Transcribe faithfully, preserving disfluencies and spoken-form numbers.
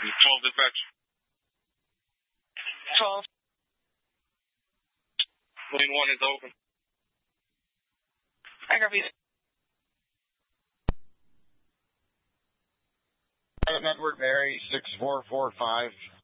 twelve dispatch. twelve. Lane one is open. I copy. Network Mary six four four five.